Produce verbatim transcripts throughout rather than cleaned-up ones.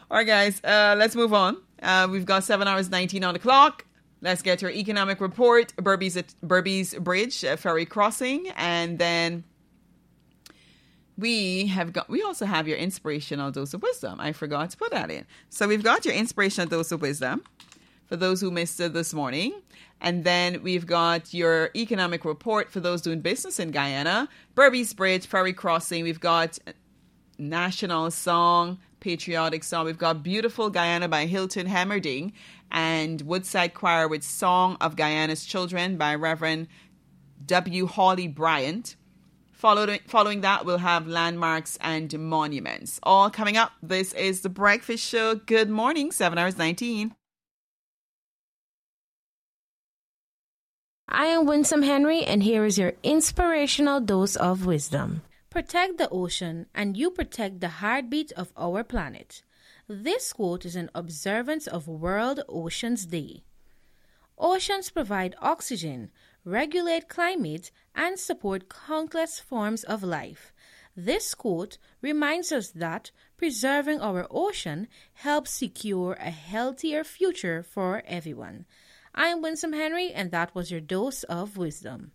All right, guys, uh, let's move on. Uh, we've got seven hours nineteen on the clock. Let's get to our economic report. Berbice, Berbice Bridge, uh, ferry crossing, and then we have got. We also have your inspirational dose of wisdom. I forgot to put that in. So we've got your inspirational dose of wisdom for those who missed it this morning. And then we've got your economic report for those doing business in Guyana. Berbice Bridge, ferry crossing. We've got national song, patriotic song. We've got Beautiful Guyana by Hilton Hemmerding and Woodside Choir with Song of Guyana's Children by Reverend W. Hawley Bryant. Following, following that, we'll have Landmarks and Monuments. All coming up. This is The Breakfast Show. Good morning, seven hours nineteen. I am Winsome Henry, and here is your inspirational dose of wisdom. Protect the ocean, and you protect the heartbeat of our planet. This quote is in observance of World Oceans Day. Oceans provide oxygen, regulate climate, and support countless forms of life. This quote reminds us that preserving our ocean helps secure a healthier future for everyone. I am Winsome Henry, and that was your dose of wisdom.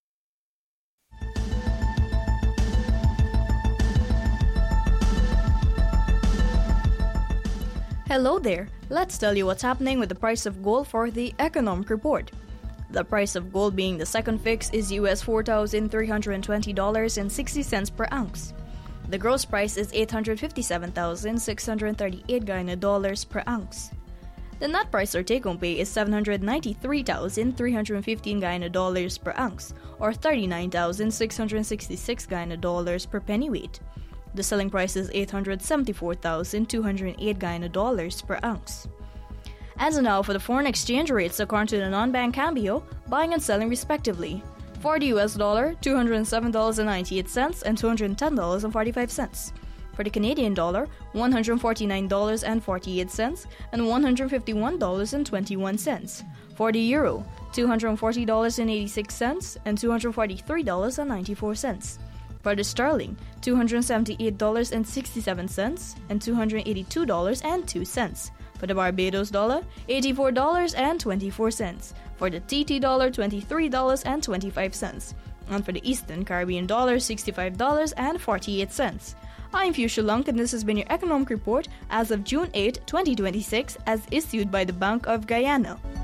Hello there. Let's tell you what's happening with the price of gold for the Economic Report. The price of gold being the second fix is U S four thousand three hundred twenty dollars and sixty cents per ounce. The gross price is eight hundred fifty-seven thousand six hundred thirty-eight Guyana dollars per ounce. The net price or take-home pay is seven hundred ninety-three thousand three hundred fifteen Guyana dollars per ounce, or thirty-nine thousand six hundred sixty-six Guyana dollars per pennyweight. The selling price is eight hundred seventy-four thousand two hundred eight Guyana dollars per ounce. As of now, for the foreign exchange rates according to the non-bank Cambio, buying and selling respectively. For the U S dollar, two hundred seven dollars and ninety-eight cents and two hundred ten dollars and forty-five cents. For the Canadian dollar, one hundred forty-nine dollars and forty-eight cents and one hundred fifty-one dollars and twenty-one cents. For the euro, two hundred forty dollars and eighty-six cents and two hundred forty-three dollars and ninety-four cents. For the sterling, two hundred seventy-eight dollars and sixty-seven cents and two hundred eighty-two dollars and two cents. For the Barbados dollar, eighty-four dollars and twenty-four cents. For the T T dollar, twenty-three dollars and twenty-five cents. And for the Eastern Caribbean dollar, sixty-five dollars and forty-eight cents. I'm Fuchsia Lunk, and this has been your Economic Report as of June eighth, twenty twenty-six, as issued by the Bank of Guyana.